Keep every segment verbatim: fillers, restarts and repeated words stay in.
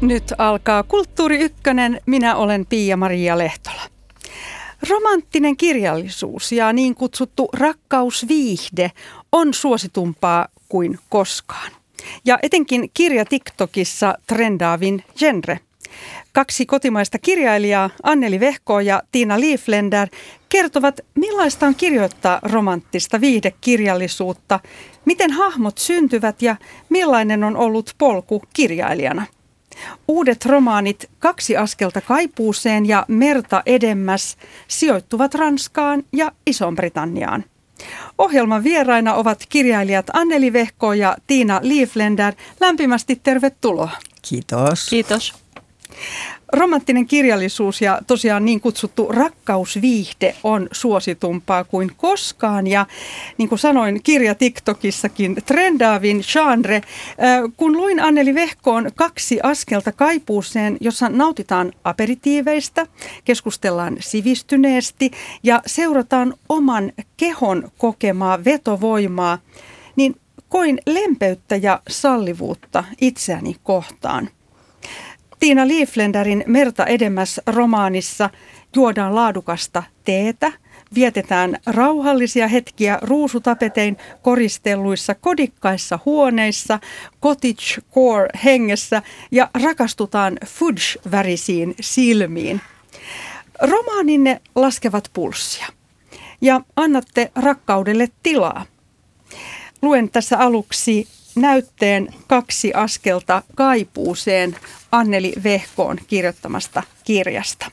Nyt alkaa Kulttuuri Ykkönen. Minä olen Pia-Maria Lehtola. Romanttinen kirjallisuus ja niin kutsuttu rakkausviihde on suositumpaa kuin koskaan. Ja etenkin kirja TikTokissa trendaavin genre. Kaksi kotimaista kirjailijaa, Anneli Vehko ja Tiina Lieflender, kertovat, millaista on kirjoittaa romanttista viihdekirjallisuutta, miten hahmot syntyvät ja millainen on ollut polku kirjailijana. Uudet romaanit Kaksi askelta kaipuuseen ja Merta edemmäs sijoittuvat Ranskaan ja Iso-Britanniaan. Ohjelman vieraina ovat kirjailijat Anneli Vehko ja Tiina Lieflender. Lämpimästi tervetuloa. Kiitos. Kiitos. Romanttinen kirjallisuus ja tosiaan niin kutsuttu rakkausviihde on suositumpaa kuin koskaan. Ja niin kuin sanoin, kirja TikTokissakin trendaavin genre. Kun luin Anneli Vehkoon Kaksi askelta kaipuuseen, jossa nautitaan aperitiiveistä, keskustellaan sivistyneesti ja seurataan oman kehon kokemaa vetovoimaa, niin koin lempeyttä ja sallivuutta itseäni kohtaan. Tiina Lieflenderin Merta edemmäs -romaanissa juodaan laadukasta teetä, vietetään rauhallisia hetkiä ruusutapetein koristelluissa kodikkaissa huoneissa, cottagecore hengessä ja rakastutaan fudge-värisiin silmiin. Romaaninne laskevat pulssia ja annatte rakkaudelle tilaa. Luen tässä aluksi näytteen Kaksi askelta kaipuuseen Anneli Vehkoon kirjoittamasta kirjasta.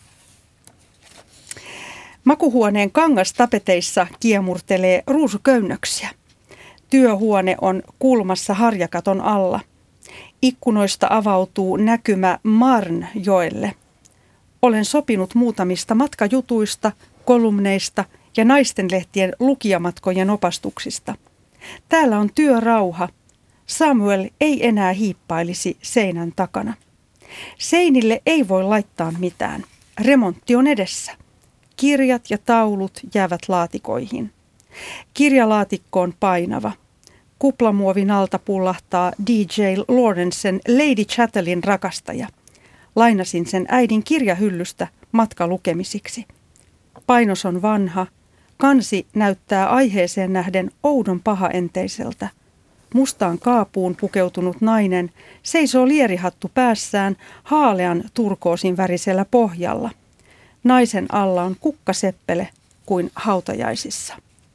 Makuhuoneen kangastapeteissa kiemurtelee ruusuköynnöksiä. Työhuone on kulmassa harjakaton alla. Ikkunoista avautuu näkymä Marne-joelle. Olen sopinut muutamista matkajutuista, kolumneista ja naistenlehtien lukijamatkojen opastuksista. Täällä on työrauha. Samuel ei enää hiippailisi seinän takana. Seinille ei voi laittaa mitään. Remontti on edessä. Kirjat ja taulut jäävät laatikoihin. Kirjalaatikko on painava. Kuplamuovin alta pullahtaa D J Lawrencen Lady Chattelin rakastaja. Lainasin sen äidin kirjahyllystä matkalukemisiksi. Painos on vanha. Kansi näyttää aiheeseen nähden oudon pahaenteiseltä. Mustaan kaapuun pukeutunut nainen seisoo lierihattu päässään haalean turkoosin värisellä pohjalla. Naisen alla on kukkaseppele kuin hautajaisissa.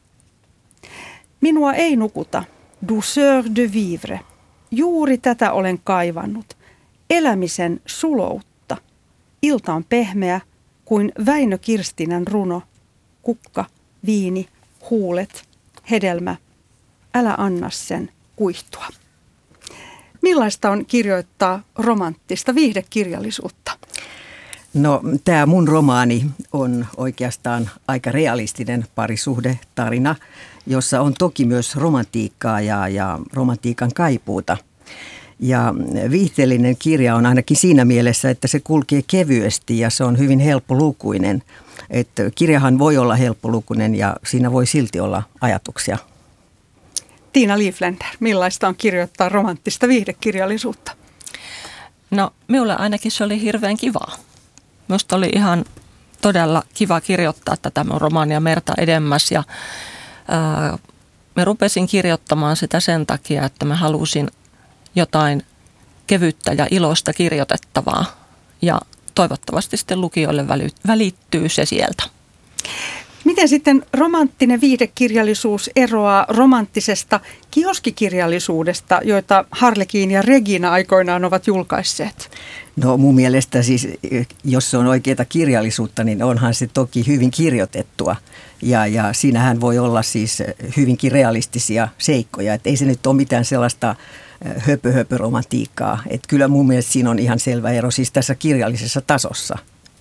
Minua ei nukuta. Douceur de vivre. Juuri tätä olen kaivannut. Elämisen suloutta. Ilta on pehmeä kuin Väinö Kirstinän runo. Kukka, viini, huulet, hedelmä. Älä anna sen kuihtua. Millaista on kirjoittaa romanttista viihdekirjallisuutta? No, tämä mun romaani on oikeastaan aika realistinen parisuhdetarina, jossa on toki myös romantiikkaa ja, ja romantiikan kaipuuta. Ja viihteellinen kirja on ainakin siinä mielessä, että se kulkee kevyesti ja se on hyvin helppolukuinen. Että kirjahan voi olla helppolukuinen ja siinä voi silti olla ajatuksia. Tiina Lieflender, millaista on kirjoittaa romanttista viihdekirjallisuutta? No, minulle ainakin se oli hirveän kivaa. Minusta oli ihan todella kiva kirjoittaa tätä mun romaania Merta edemmäs ja ää, me rupesin kirjoittamaan sitä sen takia, että mä halusin jotain kevyttä ja iloista kirjoitettavaa ja toivottavasti sitten lukijoille välittyy se sieltä. Miten sitten romanttinen viihdekirjallisuus eroaa romanttisesta kioskikirjallisuudesta, joita Harlekin ja Regina aikoinaan ovat julkaisseet? No mun mielestä siis, jos se on oikeaa kirjallisuutta, niin onhan se toki hyvin kirjoitettua. Ja, ja siinähän voi olla siis hyvinkin realistisia seikkoja. Et ei se nyt ole mitään sellaista höpö-höpö-romantiikkaa. Et kyllä mun mielestä siinä on ihan selvä ero siis tässä kirjallisessa tasossa.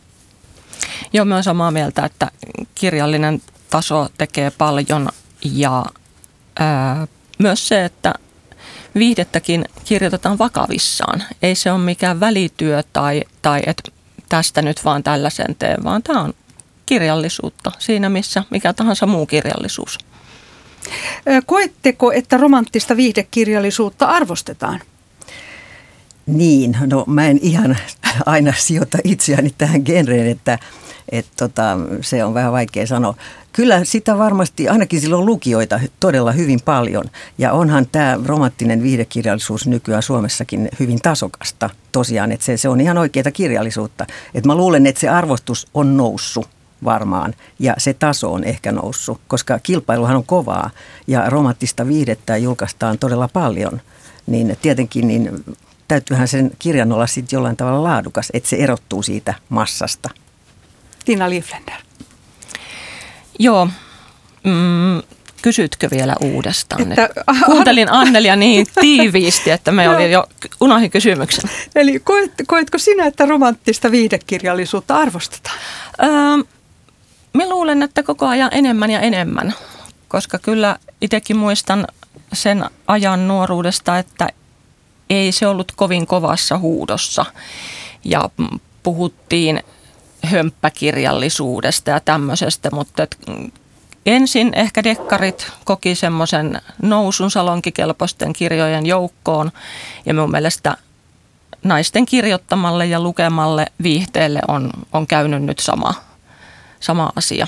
Joo, mä oon samaa mieltä, että kirjallinen taso tekee paljon ja ää, myös se, että viihdettäkin kirjoitetaan vakavissaan. Ei se ole mikään välityö tai, tai että tästä nyt vaan tällaisen tee, vaan tämä on kirjallisuutta siinä missä mikä tahansa muu kirjallisuus. Koetteko, että romanttista viihdekirjallisuutta arvostetaan? Niin, no mä en ihan aina sijoita itseäni tähän genreen, että et tota, se on vähän vaikea sanoa. Kyllä sitä varmasti, ainakin silloin lukijoita todella hyvin paljon. Ja onhan tämä romanttinen viihdekirjallisuus nykyään Suomessakin hyvin tasokasta tosiaan, että se, se on ihan oikeaa kirjallisuutta. Et mä luulen, että se arvostus on noussut varmaan ja se taso on ehkä noussut, koska kilpailuhan on kovaa ja romanttista viihdettä julkaistaan todella paljon. Niin tietenkin niin täytyyhän sen kirjan olla sitten jollain tavalla laadukas, että se erottuu siitä massasta. Tiina Liefländer. Joo. Mm, kysytkö vielä uudestaan? Että, Kuuntelin Annelia niin tiiviisti, että me oli jo unohdin kysymyksen. Eli koet, koetko sinä, että romanttista viihdekirjallisuutta arvostetaan? Öö, mä luulen, että koko ajan enemmän ja enemmän, koska kyllä itsekin muistan sen ajan nuoruudesta, että ei se ollut kovin kovassa huudossa ja puhuttiin hömppäkirjallisuudesta ja tämmöisestä, mutta et ensin ehkä dekkarit koki semmoisen nousun salonkikelpoisten kirjojen joukkoon ja mun mielestä naisten kirjoittamalle ja lukemalle viihteelle on, on käynyt nyt sama, sama asia.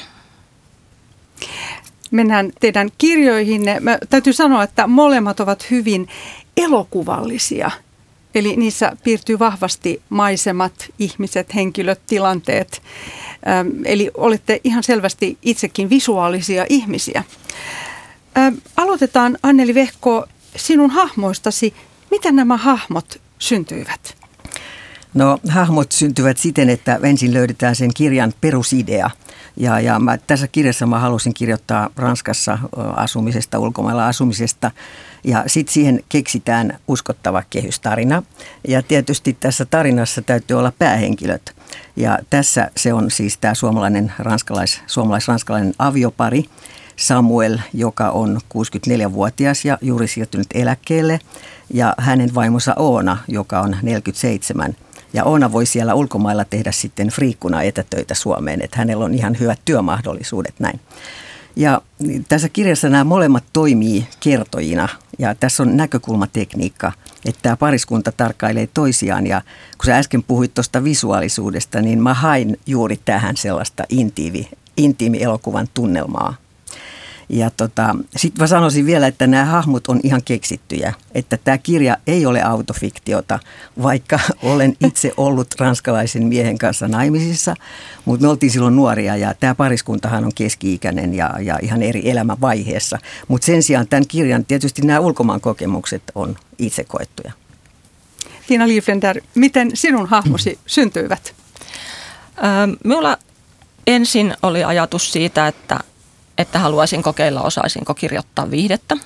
Mennään teidän kirjoihinne. Mä täytyy sanoa, että molemmat ovat hyvin elokuvallisia. Eli niissä piirtyy vahvasti maisemat, ihmiset, henkilöt, tilanteet. Ähm, eli olette ihan selvästi itsekin visuaalisia ihmisiä. Ähm, aloitetaan, Anneli Vehko, sinun hahmoistasi. Miten nämä hahmot syntyivät? No hahmot syntyvät siten, että ensin löydetään sen kirjan perusidea. Ja, ja mä, tässä kirjassa mä halusin kirjoittaa Ranskassa asumisesta, ulkomailla asumisesta. Ja sitten siihen keksitään uskottava kehystarina. Ja tietysti tässä tarinassa täytyy olla päähenkilöt. Ja tässä se on siis tämä suomalainen, ranskalais, suomalais-ranskalainen aviopari Samuel, joka on kuusikymmentäneljävuotias ja juuri siirtynyt eläkkeelle. Ja hänen vaimonsa Oona, joka on neljäkymmentäseitsemän. Ja Oona voi siellä ulkomailla tehdä sitten friikkuna etätöitä Suomeen, että hänellä on ihan hyvät työmahdollisuudet näin. Ja tässä kirjassa nämä molemmat toimii kertojina ja tässä on näkökulmatekniikka, että tämä pariskunta tarkkailee toisiaan ja kun sä äsken puhuit tuosta visuaalisuudesta, niin mä hain juuri tähän sellaista intiimi, intiimi elokuvan tunnelmaa. Ja tota, sitten mä sanoisin vielä, että nämä hahmot on ihan keksittyjä, että tämä kirja ei ole autofiktiota, vaikka olen itse ollut ranskalaisen miehen kanssa naimisissa, mutta me oltiin silloin nuoria ja tämä pariskuntahan on keski-ikäinen ja, ja ihan eri elämänvaiheessa. Mutta sen sijaan tämän kirjan tietysti nämä ulkomaan kokemukset on itse koettuja. Tiina Liefländer, miten sinun hahmosi syntyivät? Ähm, minulla ensin oli ajatus siitä, että että haluaisin kokeilla, osaisinko kirjoittaa viihdettä.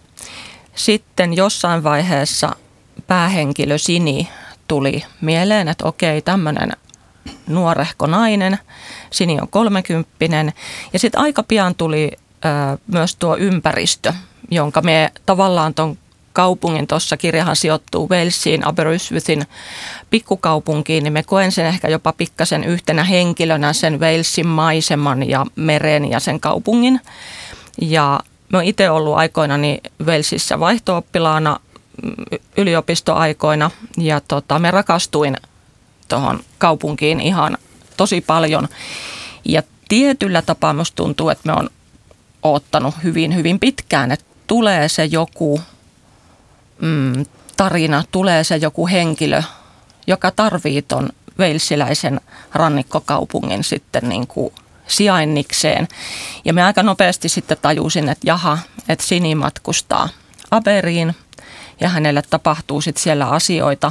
Sitten jossain vaiheessa päähenkilö Sini tuli mieleen, että okei, tämmöinen nuorehko nainen, Sini on kolmekymppinen. Ja sitten aika pian tuli ö, myös tuo ympäristö, jonka me tavallaan tuon kaupungin, tuossa kirjahan sijoittuu Walesiin, Aberystwythin pikkukaupunkiin, niin me koen sen ehkä jopa pikkasen yhtenä henkilönä sen Walesin maiseman ja meren ja sen kaupungin. Ja mä oon itse ollut aikoinani Walesissa vaihto-oppilaana yliopistoaikoina ja tota, me rakastuin tuohon kaupunkiin ihan tosi paljon. Ja tietyllä tapaa musta tuntuu, että me on oottanut hyvin, hyvin pitkään, että tulee se joku mm, tarina, tulee se joku henkilö, joka tarvii ton walesiläisen rannikkokaupungin sitten niin kuin sijainnikseen. Ja me aika nopeasti sitten tajusin, että jaha, että Sini matkustaa Aberiin ja hänelle tapahtuu sitten siellä asioita.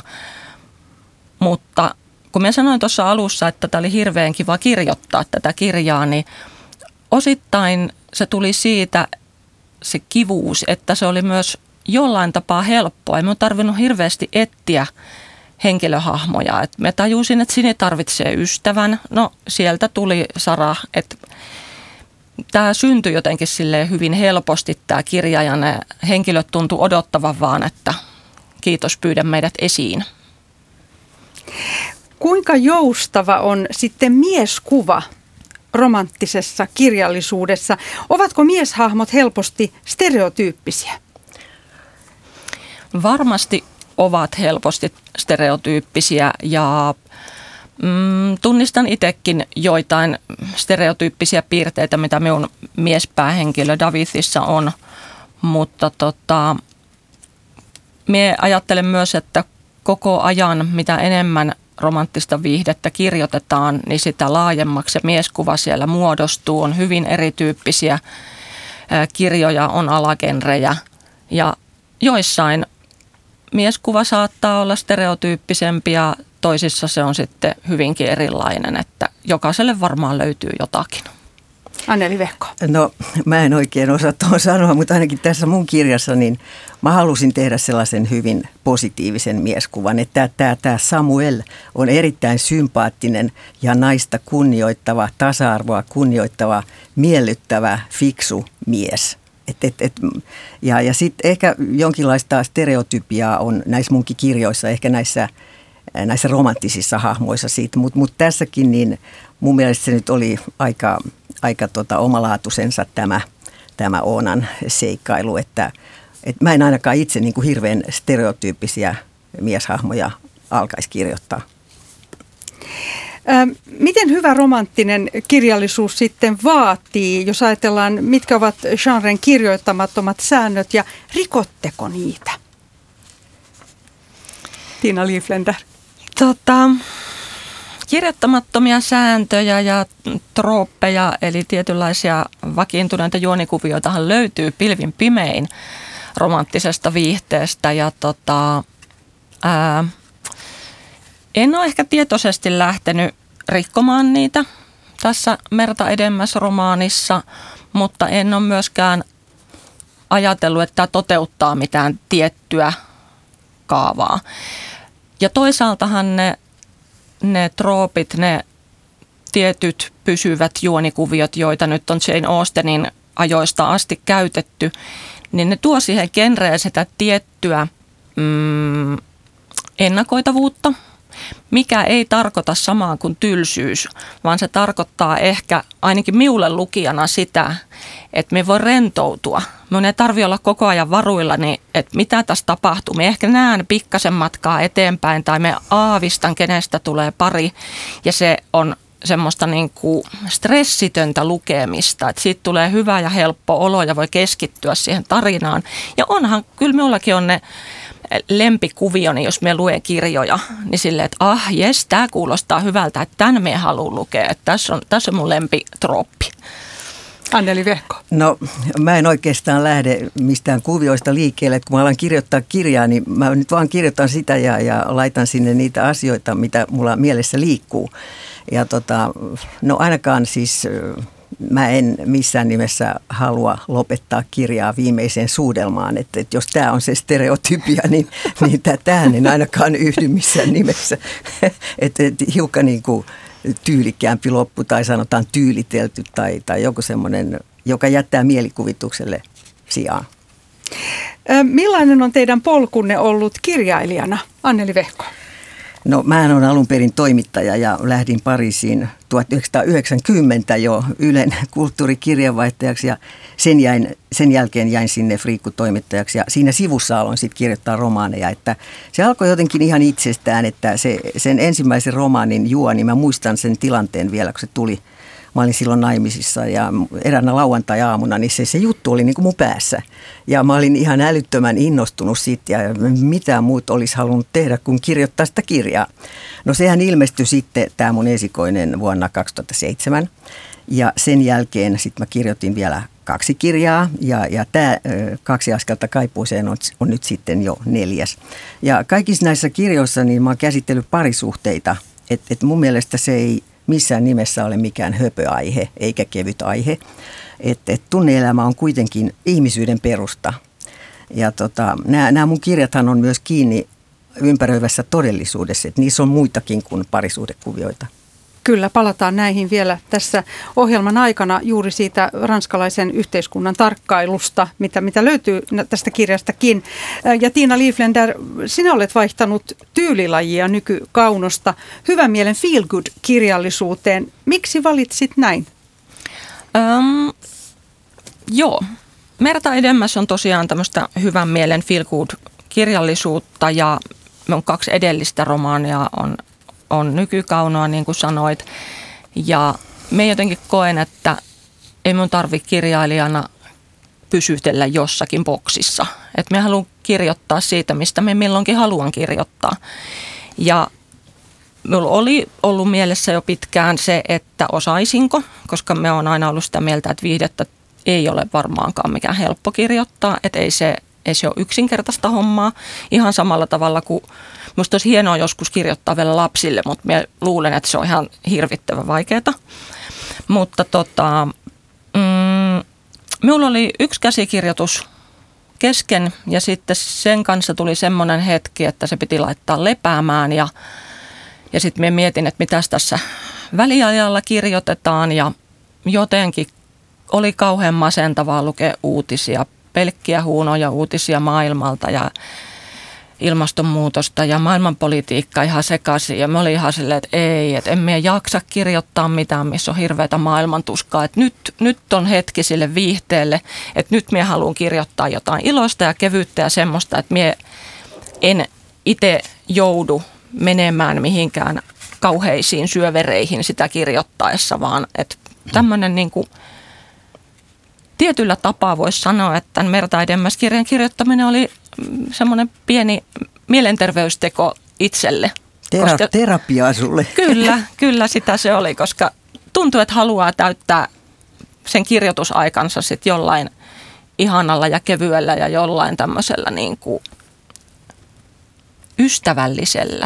Mutta kun mä sanoin tuossa alussa, että tämä oli hirveän kiva kirjoittaa tätä kirjaa, niin osittain se tuli siitä se kivuus, että se oli myös jollain tapaa helppoa. Ei minun tarvinnut hirveästi etsiä henkilöhahmoja. Et mä tajusin, että Sini tarvitsee ystävän. No sieltä tuli Sara, että tämä syntyi jotenkin silleen hyvin helposti tämä kirja ja ne henkilöt tuntui odottavan vaan, että kiitos, pyydä meidät esiin. Kuinka joustava on sitten mieskuva romanttisessa kirjallisuudessa? Ovatko mieshahmot helposti stereotyyppisiä? Varmasti ovat helposti stereotyyppisiä ja mm, tunnistan itsekin joitain stereotyyppisiä piirteitä, mitä minun miespäähenkilö Davidissa on, mutta tota, minä ajattelen myös, että koko ajan mitä enemmän romanttista viihdettä kirjoitetaan, niin sitä laajemmaksi se mieskuva siellä muodostuu. On hyvin erityyppisiä kirjoja, on alagenrejä ja joissain mieskuva saattaa olla stereotyyppisempi ja toisissa se on sitten hyvinkin erilainen, että jokaiselle varmaan löytyy jotakin. Anneli Vehko. No mä en oikein osaa tuohon sanoa, mutta ainakin tässä mun kirjassa niin mä halusin tehdä sellaisen hyvin positiivisen mieskuvan, että tämä, tämä Samuel on erittäin sympaattinen ja naista kunnioittava, tasa-arvoa kunnioittava, miellyttävä, fiksu mies. Et, et, et, ja ja sitten ehkä jonkinlaista stereotypiaa on näissä munkin kirjoissa, ehkä näissä, näissä romanttisissa hahmoissa siitä, mutta mut tässäkin niin mun mielestä se nyt oli aika, aika tota omalaatuisensa tämä, tämä Oonan seikkailu, että et mä en ainakaan itse niin kuin hirveän stereotyyppisiä mieshahmoja alkaisi kirjoittaa. Miten hyvä romanttinen kirjallisuus sitten vaatii, jos ajatellaan, mitkä ovat genren kirjoittamattomat säännöt ja rikotteko niitä? Tiina Liiflender. Tota, kirjoittamattomia sääntöjä ja trooppeja, eli tietynlaisia vakiintuneita juonikuvioitahan löytyy pilvin pimein romanttisesta viihteestä ja tota, ää, en ole ehkä tietoisesti lähtenyt rikkomaan niitä tässä Merta edemmäs -romaanissa, mutta en ole myöskään ajatellut, että tämä toteuttaa mitään tiettyä kaavaa. Ja toisaaltahan ne, ne troopit, ne tietyt pysyvät juonikuviot, joita nyt on Jane Austenin ajoista asti käytetty, niin ne tuo siihen genreen sitä tiettyä mm, ennakoitavuutta, mikä ei tarkoita samaa kuin tylsyys, vaan se tarkoittaa ehkä ainakin minulle lukijana sitä, että me voi rentoutua. Minun ei tarvitse olla koko ajan varuillani, että mitä tässä tapahtuu. Me ehkä näen pikkasen matkaa eteenpäin tai me aavistan, kenestä tulee pari ja se on semmoista niin kuin stressitöntä lukemista, että siitä tulee hyvä ja helppo olo ja voi keskittyä siihen tarinaan. Ja onhan, kyllä minullakin on ne lempikuvioni, jos me luen kirjoja, niin silleen, että ah jes, tämä kuulostaa hyvältä, että tämän me haluan lukea, että tässä on, tässä on mun lempitrooppi. Anneli Vehko. No mä en oikeastaan lähde mistään kuvioista liikkeelle, että kun mä alan kirjoittaa kirjaa, niin mä nyt vaan kirjoitan sitä ja, ja laitan sinne niitä asioita, mitä mulla mielessä liikkuu. Ja tota, no ainakaan siis mä en missään nimessä halua lopettaa kirjaa viimeiseen suudelmaan, että, että jos tämä on se stereotypia, niin, niin tähän en ainakaan yhdy missään nimessä. Että et, hiukan niin kuin tyylikkäämpi loppu tai sanotaan tyylitelty tai, tai joku semmoinen, joka jättää mielikuvitukselle sijaan. Millainen on teidän polkunne ollut kirjailijana, Anneli Vehko? No mä olen alun perin toimittaja ja lähdin Pariisiin tuhatyhdeksänsataayhdeksänkymmentä jo Ylen kulttuurikirjeenvaihtajaksi ja sen, jäin, sen jälkeen jäin sinne friikkutoimittajaksi ja siinä sivussa aloin sitten kirjoittaa romaaneja, että se alkoi jotenkin ihan itsestään, että se, sen ensimmäisen romaanin juoni, mä muistan sen tilanteen vielä, kun se tuli. Mä olin silloin naimisissa ja eräänä lauantai-aamuna, niin se, se juttu oli niin kuin mun päässä. Ja mä olin ihan älyttömän innostunut siitä ja mitä muut olisi halunnut tehdä, kun kirjoittaa sitä kirjaa. No sehän ilmestyi sitten, tämä mun esikoinen, vuonna kaksituhattaseitsemän. Ja sen jälkeen sitten mä kirjoitin vielä kaksi kirjaa ja, ja tämä Kaksi askelta kaipuuseen on, on nyt sitten jo neljäs. Ja kaikissa näissä kirjoissa niin mä oon käsitellyt parisuhteita, että et mun mielestä se ei missään nimessä ole mikään höpöaihe eikä kevyt aihe. Että et tunne-elämä on kuitenkin ihmisyyden perusta. Ja tota, nämä mun kirjathan on myös kiinni ympäröivässä todellisuudessa, että niissä on muitakin kuin parisuhdekuvioita. Kyllä, palataan näihin vielä tässä ohjelman aikana juuri siitä ranskalaisen yhteiskunnan tarkkailusta, mitä, mitä löytyy tästä kirjastakin. Ja Tiina Liiflender, sinä olet vaihtanut tyylilajia nykykaunosta hyvän mielen feel good -kirjallisuuteen. Miksi valitsit näin? Um, joo, Merta edemmäs on tosiaan tämmöistä hyvän mielen feel good kirjallisuutta ja mun kaksi edellistä romaania on, on nykykaunoa, niin kuin sanoit. Ja me jotenkin koen, että ei mun tarvitse kirjailijana pysytellä jossakin boksissa. Että me haluan kirjoittaa siitä, mistä me milloinkin haluan kirjoittaa. Ja minulla oli ollut mielessä jo pitkään se, että osaisinko, koska me on aina ollut sitä mieltä, että viihdettä ei ole varmaankaan mikään helppo kirjoittaa, että ei se, ei se ole yksinkertaista hommaa. Ihan samalla tavalla kuin minusta olisi hienoa joskus kirjoittaa vielä lapsille, mutta minä luulen, että se on ihan hirvittävän vaikeaa. Mutta tota, mm, minulla oli yksi käsikirjoitus kesken ja sitten sen kanssa tuli semmoinen hetki, että se piti laittaa lepäämään ja, ja sitten minä mietin, että mitäs tässä väliajalla kirjoitetaan ja jotenkin oli kauhean masentavaa lukea uutisia, pelkkiä huonoja uutisia maailmalta ja ilmastonmuutosta ja maailmanpolitiikkaa ihan sekaisin. Ja mä olin ihan silleen, että ei, että en minä jaksa kirjoittaa mitään, missä on hirveätä maailmantuskaa. Että nyt, nyt on hetki sille viihteelle, että nyt minä haluan kirjoittaa jotain iloista ja kevyyttä ja semmoista, että minä en itse joudu menemään mihinkään kauheisiin syövereihin sitä kirjoittaessa, vaan että tämmöinen niin kuin tietyllä tapaa voisi sanoa, että tämän Merta Edemmäs-kirjan kirjoittaminen oli semmoinen pieni mielenterveysteko itselle. Tera- koska, terapiaa sulle. Kyllä, kyllä sitä se oli, koska tuntuu, että haluaa täyttää sen kirjoitusaikansa sitten jollain ihanalla ja kevyellä ja jollain tämmöisellä niin kuin ystävällisellä.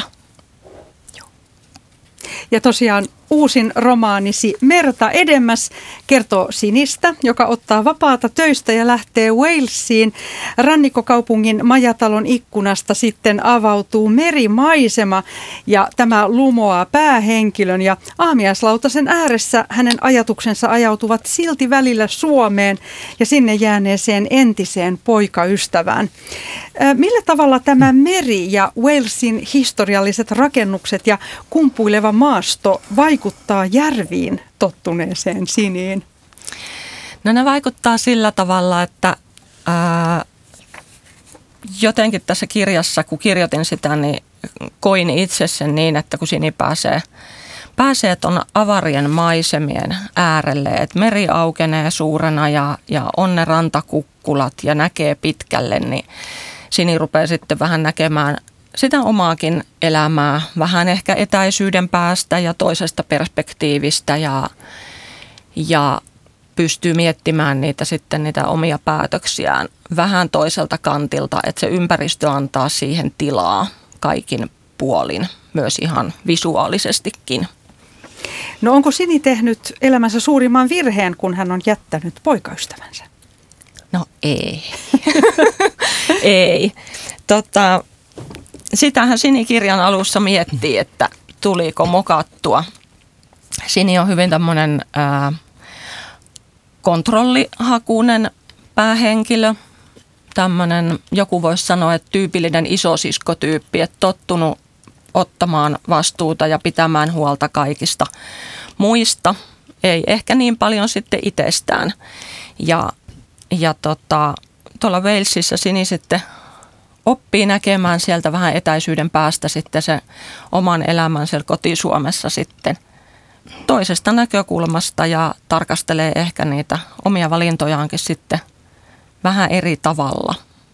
Ja tosiaan uusin romaanisi Merta Edemmäs kertoo Sinistä, joka ottaa vapaata töistä ja lähtee Walesiin. Rannikkokaupungin majatalon ikkunasta sitten avautuu merimaisema ja tämä lumoaa päähenkilön. Ja aamiaislautasen ääressä hänen ajatuksensa ajautuvat silti välillä Suomeen ja sinne jääneeseen entiseen poikaystävään. Millä tavalla tämä meri ja Walesin historialliset rakennukset ja kumpuileva maasto vaikuttaa järviin tottuneeseen Siniin? No ne vaikuttaa sillä tavalla, että ää, jotenkin tässä kirjassa, kun kirjoitin sitä, niin koin itse sen niin, että kun Sini pääsee, pääsee tuon avarien maisemien äärelle, että meri aukenee suurena ja, ja on ne rantakukkulat ja näkee pitkälle, niin Sini rupeaa sitten vähän näkemään sitä omaakin elämää, vähän ehkä etäisyyden päästä ja toisesta perspektiivistä ja, ja pystyy miettimään niitä sitten niitä omia päätöksiään vähän toiselta kantilta, että se ympäristö antaa siihen tilaa kaikin puolin, myös ihan visuaalisestikin. No onko Sini tehnyt elämänsä suurimman virheen, kun hän on jättänyt poikaystävänsä? No ei. ei. Tota, sitähän Sini kirjan alussa miettii, että tuliko mokattua. Sini on hyvin tämmöinen ää, kontrollihakuinen päähenkilö. Tämmöinen, joku voisi sanoa, että tyypillinen isosiskotyyppi, että tottunut ottamaan vastuuta ja pitämään huolta kaikista muista. Ei ehkä niin paljon sitten itsestään. Ja, ja tota, tuolla Walesissa Sini sitten oppii näkemään sieltä vähän etäisyyden päästä sitten se oman elämän siellä koti-Suomessa sitten toisesta näkökulmasta ja tarkastelee ehkä niitä omia valintojaankin sitten vähän eri tavalla.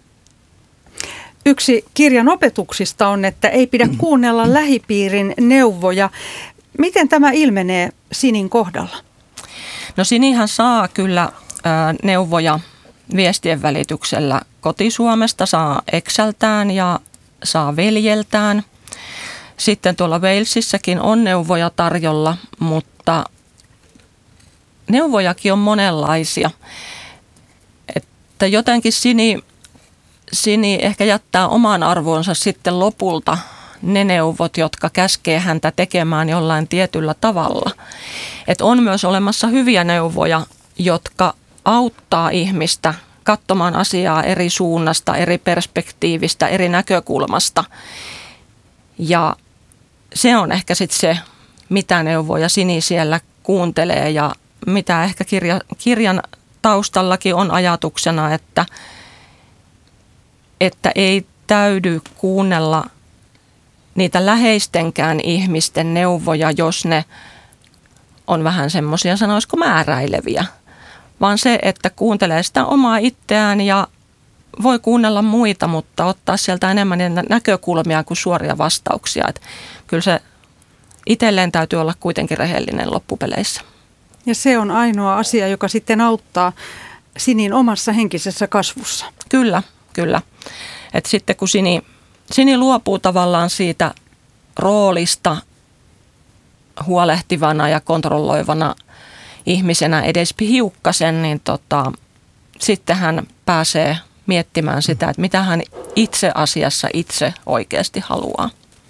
Yksi kirjan opetuksista on, että ei pidä kuunnella lähipiirin neuvoja. Miten tämä ilmenee Sinin kohdalla? No Sinihan saa kyllä ää, neuvoja viestien välityksellä koti-Suomesta, saa eksältään ja saa veljeltään. Sitten tuolla Walesissakin on neuvoja tarjolla, mutta neuvojakin on monenlaisia. Että jotenkin Sini, Sini ehkä jättää oman arvoonsa sitten lopulta ne neuvot, jotka käskee häntä tekemään jollain tietyllä tavalla. Että on myös olemassa hyviä neuvoja, jotka auttaa ihmistä katsomaan asiaa eri suunnasta, eri perspektiivistä, eri näkökulmasta. Ja se on ehkä sitten se, mitä neuvoja Sini siellä kuuntelee ja mitä ehkä kirja, kirjan taustallakin on ajatuksena, että, että ei täydy kuunnella niitä läheistenkään ihmisten neuvoja, jos ne on vähän semmoisia, sanoisiko määräileviä. Vaan se, että kuuntelee sitä omaa itseään ja voi kuunnella muita, mutta ottaa sieltä enemmän näkökulmia kuin suoria vastauksia. Että kyllä se itselleen täytyy olla kuitenkin rehellinen loppupeleissä. Ja se on ainoa asia, joka sitten auttaa Sinin omassa henkisessä kasvussa. Kyllä, kyllä. Et sitten kun Sini, Sini luopuu tavallaan siitä roolista huolehtivana ja kontrolloivana ihmisenä edes hiukkasen, niin tota, sitten hän pääsee miettimään sitä, että mitä hän itse asiassa itse oikeasti haluaa.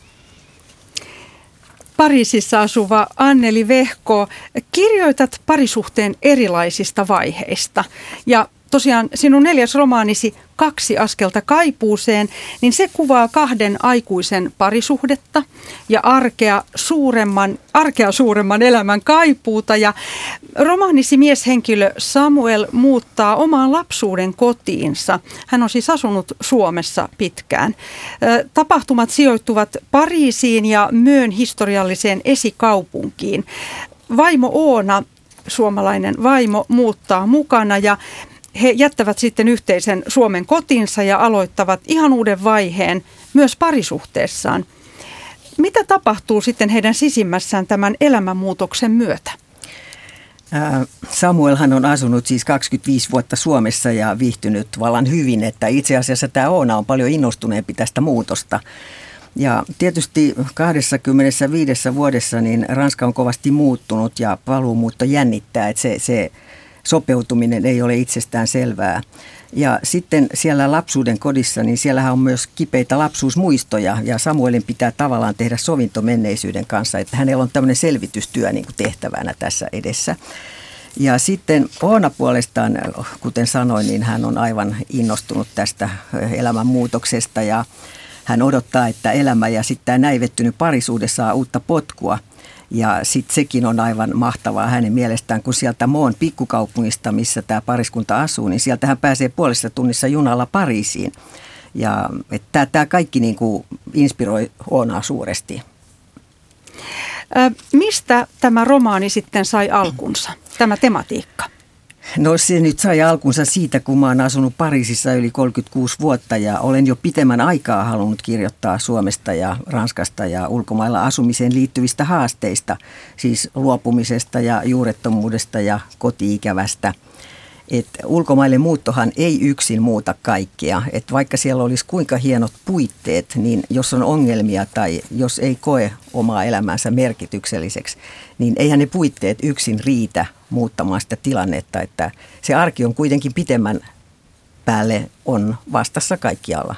Pariisissa asuva Anneli Vehko, kirjoitat parisuhteen erilaisista vaiheista ja tosiaan sinun neljäs romaanisi Kaksi askelta kaipuuseen, niin se kuvaa kahden aikuisen parisuhdetta ja arkea suuremman, arkea suuremman elämän kaipuuta. Ja romaanisi mieshenkilö Samuel muuttaa omaan lapsuuden kotiinsa. Hän on siis asunut Suomessa pitkään. Tapahtumat sijoittuvat Pariisiin ja Mön historialliseen esikaupunkiin. Vaimo Oona, suomalainen vaimo, muuttaa mukana ja he jättävät sitten yhteisen Suomen kotinsa ja aloittavat ihan uuden vaiheen myös parisuhteessaan. Mitä tapahtuu sitten heidän sisimmässään tämän elämänmuutoksen myötä? Samuelhan on asunut siis kaksikymmentäviisi vuotta Suomessa ja viihtynyt vallan hyvin, että itse asiassa tämä Oona on paljon innostuneempi tästä muutosta. Ja tietysti kaksikymmentäviisi vuodessa niin Ranska on kovasti muuttunut ja paluumuutto jännittää, että se, se sopeutuminen ei ole itsestään selvää. Ja sitten siellä lapsuuden kodissa, niin siellähän on myös kipeitä lapsuusmuistoja ja Samuelin pitää tavallaan tehdä sovinto menneisyyden kanssa, että hänellä on tämmöinen selvitystyö niin kuin tehtävänä tässä edessä. Ja sitten Oona puolestaan, kuten sanoin, niin hän on aivan innostunut tästä elämänmuutoksesta ja hän odottaa, että elämä ja sitten tämä näivettynyt parisuhde saa uutta potkua. Ja sitten sekin on aivan mahtavaa hänen mielestään, kun sieltä Moon pikkukaupungista, missä tämä pariskunta asuu, niin sieltä hän pääsee puolessa tunnissa junalla Pariisiin. Ja tämä kaikki niin kuin inspiroi Oonaa suuresti. Ö, mistä tämä romaani sitten sai alkunsa, tämä tematiikka? No se nyt sai alkunsa siitä, kun mä oon asunut Pariisissa yli kolmekymmentäkuusi vuotta ja olen jo pitemmän aikaa halunnut kirjoittaa Suomesta ja Ranskasta ja ulkomailla asumiseen liittyvistä haasteista, siis luopumisesta ja juurettomuudesta ja koti-ikävästä. Et ulkomaille muuttohan ei yksin muuta kaikkea, että vaikka siellä olisi kuinka hienot puitteet, niin jos on ongelmia tai jos ei koe omaa elämäänsä merkitykselliseksi, niin eihän ne puitteet yksin riitä muuttamaan sitä tilannetta, että se arki on kuitenkin pitemmän päälle on vastassa kaikkialla.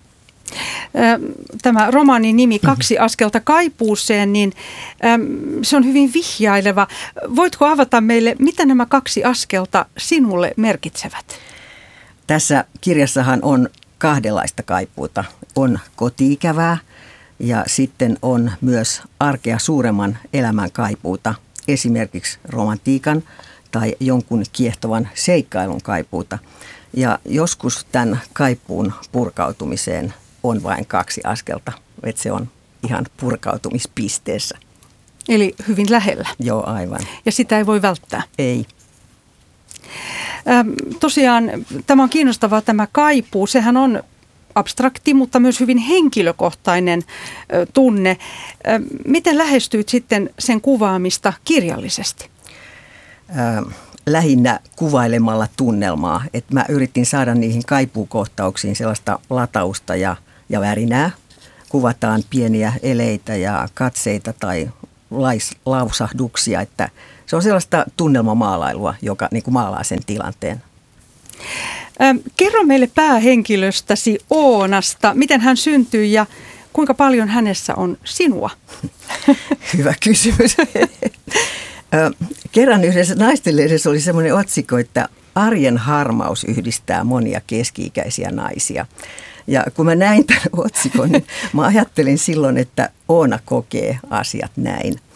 Tämä romaanin nimi Kaksi askelta kaipuuseen, niin se on hyvin vihjaileva. Voitko avata meille, mitä nämä kaksi askelta sinulle merkitsevät? Tässä kirjassahan on kahdenlaista kaipuuta. On koti-ikävää ja sitten on myös arkea suuremman elämän kaipuuta, esimerkiksi romantiikan tai jonkun kiehtovan seikkailun kaipuuta. Ja joskus tämän kaipuun purkautumiseen on vain kaksi askelta, että se on ihan purkautumispisteessä. Eli hyvin lähellä. Joo, aivan. Ja sitä ei voi välttää. Ei. Ähm, tosiaan tämä on kiinnostavaa tämä kaipuu. Sehän on abstrakti, mutta myös hyvin henkilökohtainen ö, tunne. Ö, miten lähestyit sitten sen kuvaamista kirjallisesti? Äh, lähinnä kuvailemalla tunnelmaa. Että mä yritin saada niihin kaipuukohtauksiin sellaista latausta ja, ja värinää. Kuvataan pieniä eleitä ja katseita tai lais, lausahduksia. Että se on sellaista tunnelmamaalailua, joka niin kuin maalaa sen tilanteen. Ähm, kerro meille päähenkilöstäsi Oonasta. Miten hän syntyi ja kuinka paljon hänessä on sinua? Hyvä kysymys. Kerran yhdessä naistenlehdessä oli semmoinen otsikko, että arjen harmaus yhdistää monia keski-ikäisiä naisia. Ja kun mä näin tämän otsikon, niin mä ajattelin silloin, että Oona kokee asiat näin.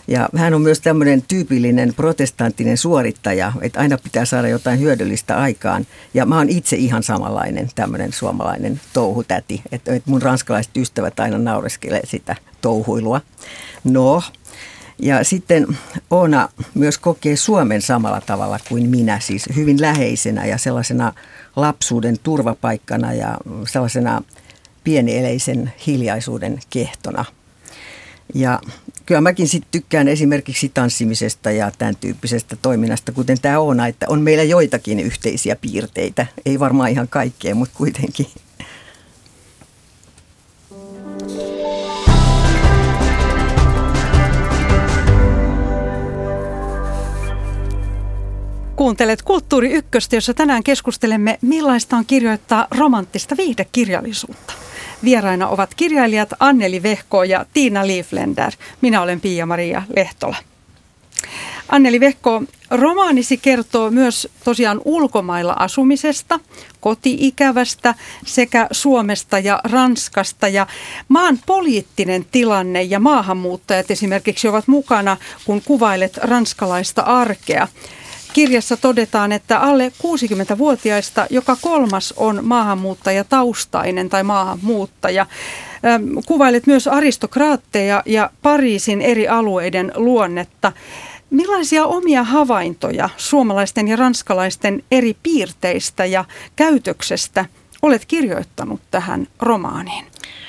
Ja hän on myös tämmöinen tyypillinen protestanttinen suorittaja, että aina pitää saada jotain hyödyllistä aikaan. Ja mä oon itse ihan samanlainen tämmöinen suomalainen touhutäti, että mun ranskalaiset ystävät aina naureskelee sitä touhuilua. No, ja sitten Oona myös kokee Suomen samalla tavalla kuin minä, siis hyvin läheisenä ja sellaisena lapsuuden turvapaikkana ja sellaisena pienieleisen hiljaisuuden kehtona. Ja kyllä mäkin sitten tykkään esimerkiksi tanssimisesta ja tämän tyyppisestä toiminnasta, kuten tämä Oona, että on meillä joitakin yhteisiä piirteitä. Ei varmaan ihan kaikkea, mutta kuitenkin. Kuuntelet Kulttuuri Ykköstä, jossa tänään keskustelemme, millaista on kirjoittaa romanttista viihdekirjallisuutta. Vieraina ovat kirjailijat Anneli Vehko ja Tiina Liefländer. Minä olen Pia-Maria Lehtola. Anneli Vehko, romaanisi kertoo myös tosiaan ulkomailla asumisesta, koti-ikävästä sekä Suomesta ja Ranskasta. Ja maan poliittinen tilanne ja maahanmuuttajat esimerkiksi ovat mukana, kun kuvailet ranskalaista arkea. Kirjassa todetaan, että alle kuusikymmentävuotiaista joka kolmas on maahanmuuttajataustainen tai maahanmuuttaja. Kuvailet myös aristokraatteja ja Pariisin eri alueiden luonnetta. Millaisia omia havaintoja suomalaisten ja ranskalaisten eri piirteistä ja käytöksestä olet kirjoittanut tähän romaaniin?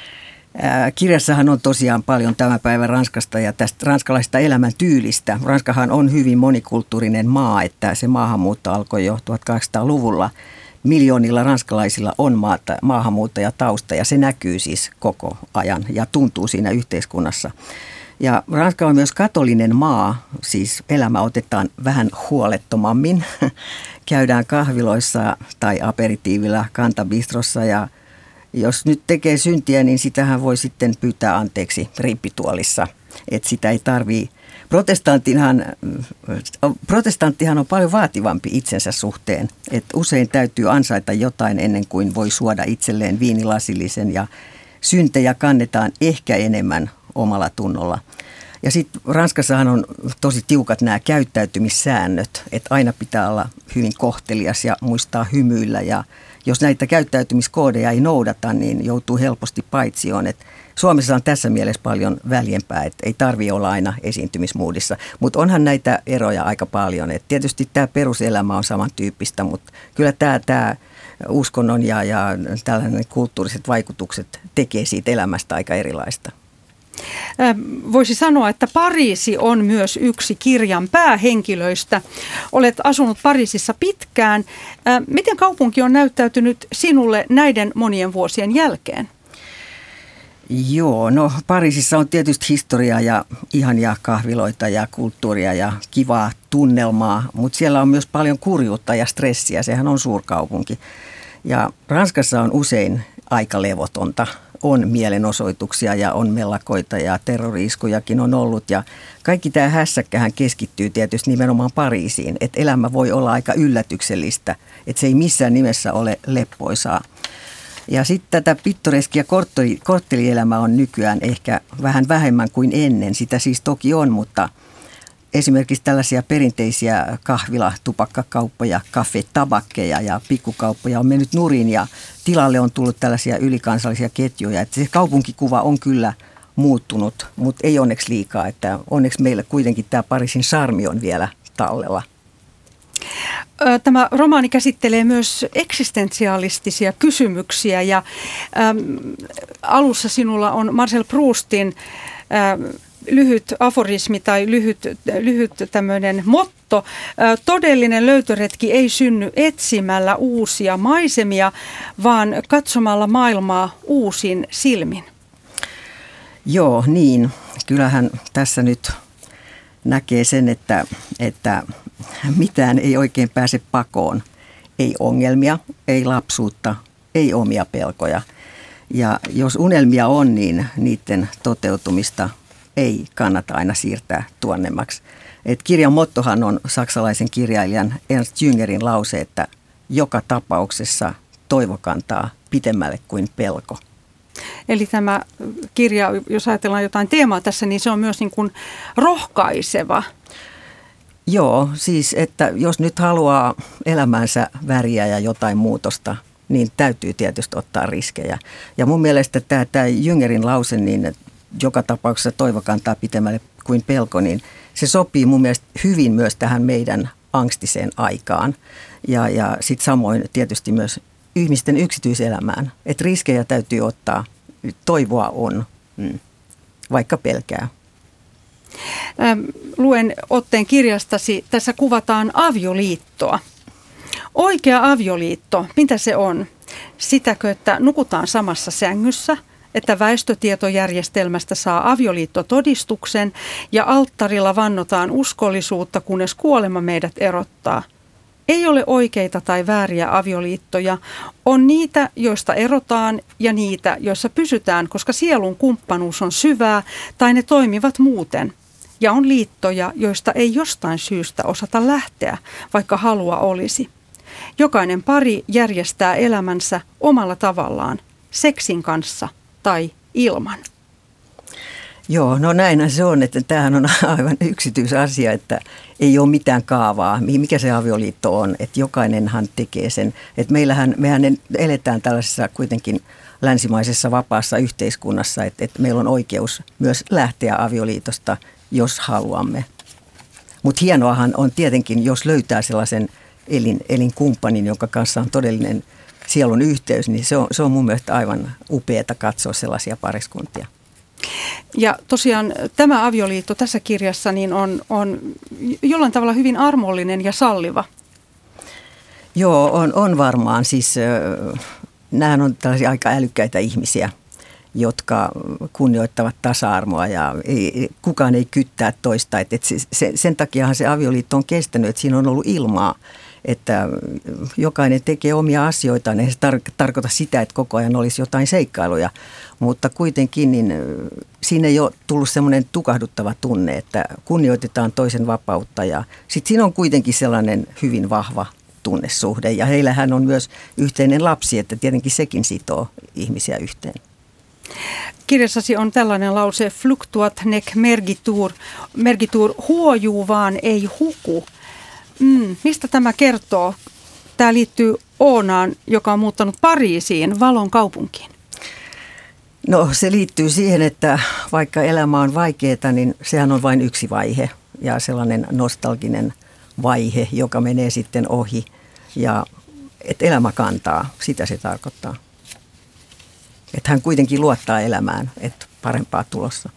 Kirjassahan on tosiaan paljon tämän päivän Ranskasta ja tästä ranskalaista elämäntyylistä. Ranskahan on hyvin monikulttuurinen maa, että se maahanmuutto alkoi jo tuhatkahdeksansataaluvulla. Miljoonilla ranskalaisilla on maata, maahanmuuttajatausta ja se näkyy siis koko ajan ja tuntuu siinä yhteiskunnassa. Ja Ranska on myös katolinen maa, siis elämä otetaan vähän huolettomammin. Käydään kahviloissa tai aperitiivillä kantabistrossa ja jos nyt tekee syntiä, niin sitähän voi sitten pyytää anteeksi rippituolissa, että sitä ei tarvii. Protestanttihan, protestanttihan on paljon vaativampi itsensä suhteen, että usein täytyy ansaita jotain ennen kuin voi suoda itselleen viinilasillisen ja syntejä kannetaan ehkä enemmän omalla tunnolla. Ja sitten Ranskassahan on tosi tiukat nämä käyttäytymissäännöt, että aina pitää olla hyvin kohtelias ja muistaa hymyillä ja jos näitä käyttäytymiskoodeja ei noudata, niin joutuu helposti paitsioon. Et Suomessa on tässä mielessä paljon väljempää, että ei tarvitse olla aina esiintymismuudissa. Mutta onhan näitä eroja aika paljon. Et tietysti tämä peruselämä on samantyyppistä, mutta kyllä tämä, tämä uskonnon ja, ja tällainen kulttuuriset vaikutukset tekee siitä elämästä aika erilaista. Voisi sanoa, että Pariisi on myös yksi kirjan päähenkilöistä. Olet asunut Pariisissa pitkään. Miten kaupunki on näyttäytynyt sinulle näiden monien vuosien jälkeen? Joo, no Pariisissa on tietysti historiaa ja ihania kahviloita ja kulttuuria ja kivaa tunnelmaa, mutta siellä on myös paljon kurjuutta ja stressiä. Sehän on suurkaupunki. Ja Ranskassa on usein aika levotonta. On mielenosoituksia ja on mellakoita ja terrori-iskujakin on ollut ja kaikki tämä hässäkkähän keskittyy tietysti nimenomaan Pariisiin, että elämä voi olla aika yllätyksellistä, että se ei missään nimessä ole leppoisaa. Ja sitten tätä pittoreskia kortteli, korttelielämää on nykyään ehkä vähän vähemmän kuin ennen, sitä siis toki on, mutta esimerkiksi tällaisia perinteisiä kahvila-, tupakkakauppoja, kafe-tabakkeja ja pikkukauppoja on mennyt nurin ja tilalle on tullut tällaisia ylikansallisia ketjuja. Että se kaupunkikuva on kyllä muuttunut, mutta ei onneksi liikaa. Että onneksi meillä kuitenkin tämä Pariisin charmi on vielä tallella. Tämä romaani käsittelee myös eksistentialistisia kysymyksiä ja äm, alussa sinulla on Marcel Proustin äm, lyhyt aforismi tai lyhyt, lyhyt tämmöinen motto. Todellinen löytöretki ei synny etsimällä uusia maisemia, vaan katsomalla maailmaa uusin silmin. Joo, niin. Kyllähän tässä nyt näkee sen, että, että mitään ei oikein pääse pakoon. Ei ongelmia, ei lapsuutta, ei omia pelkoja. Ja jos unelmia on, niin niiden toteutumista ei kannata aina siirtää tuonnemmaksi. Et kirjan mottohan on saksalaisen kirjailijan Ernst Jüngerin lause, että joka tapauksessa toivo kantaa pitemmälle kuin pelko. Eli tämä kirja, jos ajatellaan jotain teemaa tässä, niin se on myös niin kuin rohkaiseva. Joo, siis että jos nyt haluaa elämäänsä väriä ja jotain muutosta, niin täytyy tietysti ottaa riskejä. Ja mun mielestä tämä, tämä Jüngerin lause, niin joka tapauksessa toivo kantaa pitemmälle kuin pelko, niin se sopii mun mielestä hyvin myös tähän meidän angstiseen aikaan. Ja, ja sitten samoin tietysti myös ihmisten yksityiselämään. Että riskejä täytyy ottaa, toivoa on, vaikka pelkää. Luen otteen kirjastasi. Tässä kuvataan avioliittoa. Oikea avioliitto, mitä se on? Sitäkö, että nukutaan samassa sängyssä, että väestötietojärjestelmästä saa avioliittotodistuksen ja alttarilla vannotaan uskollisuutta, kunnes kuolema meidät erottaa? Ei ole oikeita tai vääriä avioliittoja. On niitä, joista erotaan ja niitä, joissa pysytään, koska sielun kumppanuus on syvää tai ne toimivat muuten. Ja on liittoja, joista ei jostain syystä osata lähteä, vaikka halua olisi. Jokainen pari järjestää elämänsä omalla tavallaan, seksin kanssa tai ilman. Joo, no näinhän se on, että tämähän on aivan yksityisasia, että ei ole mitään kaavaa, mikä se avioliitto on, että jokainenhan tekee sen. Että meillähän, mehän eletään tällaisessa kuitenkin länsimaisessa vapaassa yhteiskunnassa, että, että meillä on oikeus myös lähteä avioliitosta, jos haluamme. Mutta hienoahan on tietenkin, jos löytää sellaisen elin, elinkumppanin, jonka kanssa on todellinen sielun yhteys, niin se on, se on mun mielestä aivan upeata katsoa sellaisia pariskuntia. Ja tosiaan tämä avioliitto tässä kirjassa niin on, on jollain tavalla hyvin armollinen ja salliva. Joo, on, on varmaan. Siis äh, nämähän on tällaisia aika älykkäitä ihmisiä, jotka kunnioittavat tasa-arvoa ja ei, kukaan ei kyttää toista. Et, et se, sen takiahan se avioliitto on kestänyt, että siinä on ollut ilmaa, että jokainen tekee omia asioitaan. Ei se tar- tarkoita sitä, että koko ajan olisi jotain seikkailuja, mutta kuitenkin niin siinä ei ole tullut semmoinen tukahduttava tunne, että kunnioitetaan toisen vapautta ja sitten siinä on kuitenkin sellainen hyvin vahva tunnesuhde ja heillähän on myös yhteinen lapsi, että tietenkin sekin sitoo ihmisiä yhteen. Kirjassasi on tällainen lause, fluctuat nec mergitur, mergitur huojuu vaan ei huku. Mm, mistä tämä kertoo? Tämä liittyy Oonaan, joka on muuttanut Pariisiin, valon kaupunkiin. No se liittyy siihen, että vaikka elämä on vaikeaa, niin sehän on vain yksi vaihe ja sellainen nostalginen vaihe, joka menee sitten ohi ja että elämä kantaa, sitä se tarkoittaa. Että hän kuitenkin luottaa elämään, että parempaa tulossa.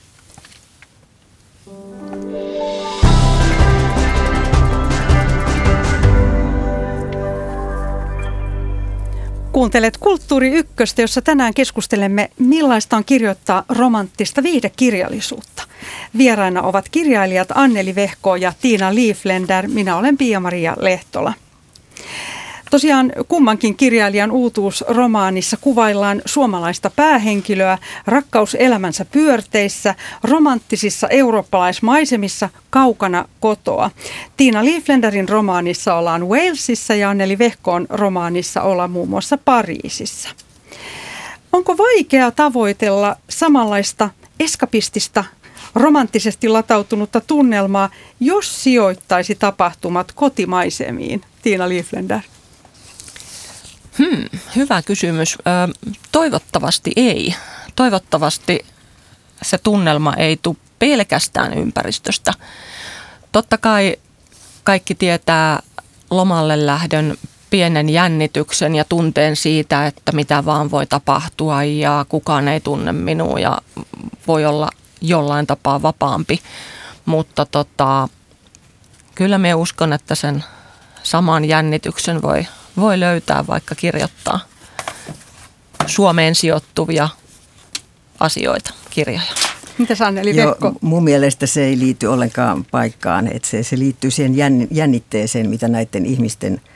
Kuuntelet Kulttuuri Ykköstä, jossa tänään keskustelemme, millaista on kirjoittaa romanttista viihdekirjallisuutta. Vieraina ovat kirjailijat Anneli Vehko ja Tiina Lieflender. Minä olen Pia-Maria Lehtola. Tosiaan kummankin kirjailijan uutuusromaanissa kuvaillaan suomalaista päähenkilöä rakkauselämänsä pyörteissä, romanttisissa eurooppalaismaisemissa kaukana kotoa. Tiina Lieflenderin romaanissa ollaan Walesissa ja Anneli Vehkon romaanissa ollaan muun muassa Pariisissa. Onko vaikea tavoitella samanlaista eskapistista, romanttisesti latautunutta tunnelmaa, jos sijoittaisi tapahtumat kotimaisemiin? Tiina Lieflender. Hmm, hyvä kysymys. Ö, toivottavasti ei. Toivottavasti se tunnelma ei tule pelkästään ympäristöstä. Totta kai kaikki tietää lomalle lähdön pienen jännityksen ja tunteen siitä, että mitä vaan voi tapahtua ja kukaan ei tunne minua ja voi olla jollain tapaa vapaampi. Mutta tota, kyllä minä uskon, että sen saman jännityksen voi Voi löytää vaikka kirjoittaa Suomeen sijoittuvia asioita, kirjoja. Mitäs Anneli Vehko? Mun mielestä se ei liity ollenkaan paikkaan. Että se, se liittyy siihen jännitteeseen, mitä näiden ihmisten